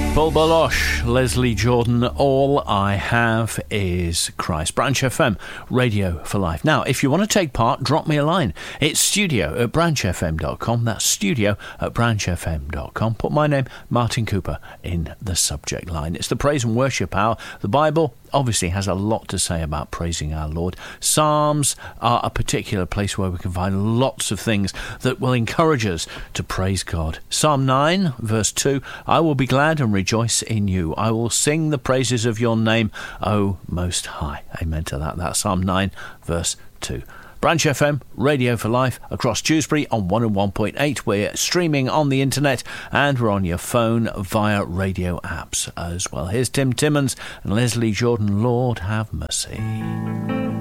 Paul Baloche, Leslie Jordan, All I Have Is Christ. Branch FM, Radio for Life. Now, if you want to take part, drop me a line. It's studio@branchfm.com. That's studio@branchfm.com. Put my name, Martin Cooper, in the subject line. It's the praise and worship hour. The Bible obviously has a lot to say about praising our Lord. Psalms are a particular place where we can find lots of things that will encourage us to praise God. Psalm 9, verse 2, I will be glad and rejoice in you. I will sing the praises of your name, O Most High. Amen to that. That's Psalm 9, verse 2. Branch FM, Radio for Life, across Dewsbury on 101.8. We're streaming on the internet and we're on your phone via radio apps as well. Here's Tim Timmons and Leslie Jordan. Lord have mercy.